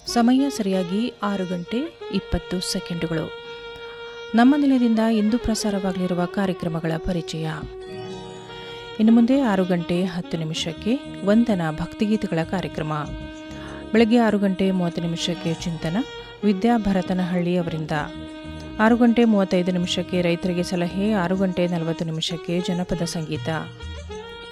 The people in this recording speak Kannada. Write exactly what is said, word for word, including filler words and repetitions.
ಸಮಯ ಸರಿಯಾಗಿ ಆರು ಗಂಟೆ ಇಪ್ಪತ್ತು ಸೆಕೆಂಡುಗಳು. ನಮ್ಮ ನಿಲಯದಿಂದ ಇಂದು ಪ್ರಸಾರವಾಗಲಿರುವ ಕಾರ್ಯಕ್ರಮಗಳ ಪರಿಚಯ. ಇನ್ನು ಮುಂದೆ ಆರು ಗಂಟೆ ಹತ್ತು ನಿಮಿಷಕ್ಕೆ ವಂದನಾ ಭಕ್ತಿಗೀತೆಗಳ ಕಾರ್ಯಕ್ರಮ. ಬೆಳಗ್ಗೆ ಆರು ಗಂಟೆ ಮೂವತ್ತು ನಿಮಿಷಕ್ಕೆ ಚಿಂತನ ವಿದ್ಯಾ ಭರತನಹಳ್ಳಿ ಅವರಿಂದ. ಆರು ಗಂಟೆ ಮೂವತ್ತೈದು ನಿಮಿಷಕ್ಕೆ ರೈತರಿಗೆ ಸಲಹೆ. ಆರು ಗಂಟೆ ನಲವತ್ತು ನಿಮಿಷಕ್ಕೆ ಜನಪದ ಸಂಗೀತ.